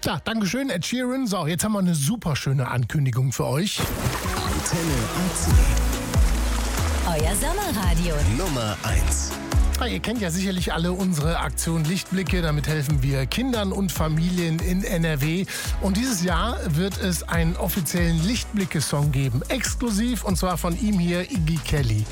Ja, Dankeschön, Ed Sheeran. So, jetzt haben wir eine super schöne Ankündigung für euch. Antenne AC. Euer Sommerradio. Nummer 1. Ihr kennt ja sicherlich alle unsere Aktion Lichtblicke. Damit helfen wir Kindern und Familien in NRW. Und dieses Jahr wird es einen offiziellen Lichtblicke-Song geben. Exklusiv, und zwar von ihm hier, Iggy Kelly.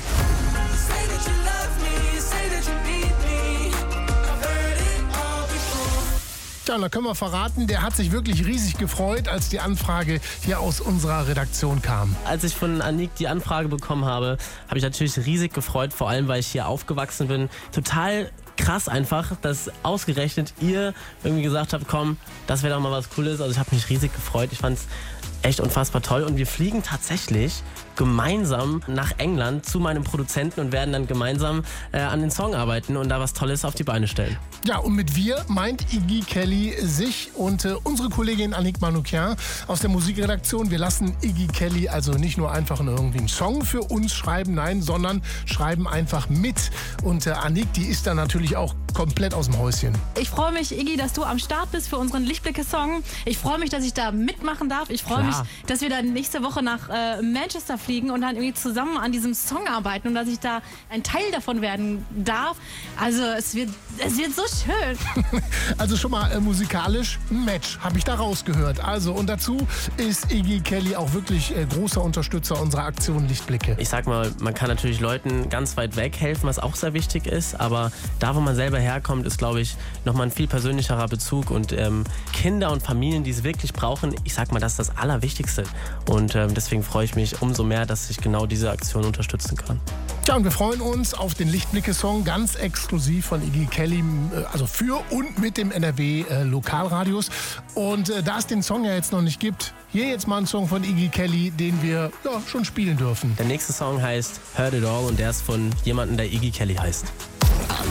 Ja, und da können wir verraten, der hat sich wirklich riesig gefreut, als die Anfrage hier aus unserer Redaktion kam. Als ich von Anik die Anfrage bekommen habe, habe ich natürlich riesig gefreut, vor allem, weil ich hier aufgewachsen bin. Total krass einfach, dass ausgerechnet ihr irgendwie gesagt habt, komm, das wäre doch mal was Cooles. Also ich habe mich riesig gefreut. Ich fand es echt unfassbar toll. Und wir fliegen tatsächlich gemeinsam nach England zu meinem Produzenten und werden dann gemeinsam an den Song arbeiten und da was Tolles auf die Beine stellen. Ja, und mit wir meint Iggy Kelly sich und unsere Kollegin Annick Manoukian aus der Musikredaktion. Wir lassen Iggy Kelly also nicht nur einfach irgendwie einen Song für uns schreiben, nein, sondern schreiben einfach mit. Und Annick, die ist da natürlich auch komplett aus dem Häuschen. Ich freue mich, Iggy, dass du am Start bist für unseren Lichtblicke-Song. Ich freue mich, dass ich da mitmachen darf. Ich freue mich, dass wir dann nächste Woche nach Manchester fliegen und dann irgendwie zusammen an diesem Song arbeiten und dass ich da ein Teil davon werden darf. Also es wird so schön. Also schon mal musikalisch ein Match, habe ich da rausgehört. Also und dazu ist Iggy Kelly auch wirklich großer Unterstützer unserer Aktion Lichtblicke. Ich sag mal, man kann natürlich Leuten ganz weit weg helfen, was auch sehr wichtig ist, aber da, wo man selber herkommt, ist, glaube ich, nochmal ein viel persönlicherer Bezug und Kinder und Familien, die es wirklich brauchen, ich sag mal, das ist das Allerwichtigste und deswegen freue ich mich umso mehr, dass ich genau diese Aktion unterstützen kann. Ja, und wir freuen uns auf den Lichtblicke-Song, ganz exklusiv von Iggy Kelly, also für und mit dem NRW Lokalradios. Und da es den Song ja jetzt noch nicht gibt, hier jetzt mal ein Song von Iggy Kelly, den wir schon spielen dürfen. Der nächste Song heißt Heard It All und der ist von jemandem, der Iggy Kelly heißt.